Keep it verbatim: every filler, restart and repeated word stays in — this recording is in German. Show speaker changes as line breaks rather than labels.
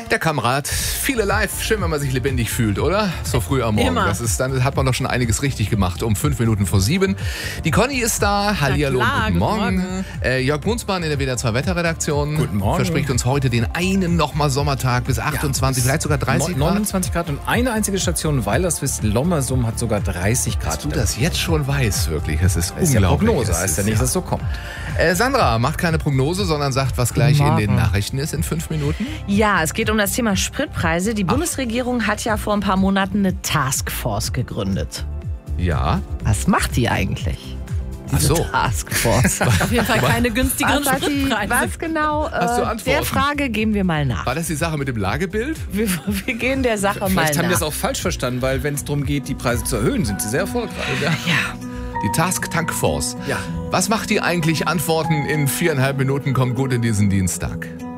Der Kamerad, viele live, schön, wenn man sich lebendig fühlt, oder? So früh am Morgen.
Immer.
Das ist, dann hat man doch schon einiges richtig gemacht. Um fünf Minuten vor sieben. Die Conny ist da. Hallihallo,
klar,
guten
guten
Morgen.
Morgen.
Äh, Jörg Brunsmann in der W D R zwei Wetterredaktion.
Guten Morgen.
Verspricht uns heute den einen nochmal Sommertag bis achtundzwanzig, vielleicht sogar dreißig Grad.
neunundzwanzig Grad und eine einzige Station, Weilerswist, Lommersum hat sogar dreißig Grad.
Dass du das jetzt schon weißt, wirklich. Es ist
Das ist ja
unglaublich.
Prognose,
Es
heißt ja
ist-
nicht, dass es so kommt.
Äh, Sandra macht keine Prognose, sondern sagt, was gleich
Guten
in den
Morgen.
Nachrichten ist in fünf Minuten.
Ja, es geht um das Thema Spritpreise. Die Bundesregierung hat ja vor ein paar Monaten eine Taskforce gegründet.
Ja.
Was macht die eigentlich?
Ach
Diese
so.
Taskforce.
Auf jeden Fall keine günstigeren
Was, hat die,
Spritpreise.
was genau? Äh,
Hast du Antworten?
der Frage gehen wir mal nach.
War das die Sache mit dem Lagebild?
Wir, wir gehen der Sache mal
Vielleicht haben die
nach.
das auch falsch verstanden, weil wenn es darum geht, die Preise zu erhöhen, sind sie sehr erfolgreich.
ja.
Die Task Tank Force.
Ja.
Was macht die eigentlich? Antworten in viereinhalb Minuten. Kommt gut in diesen Dienstag.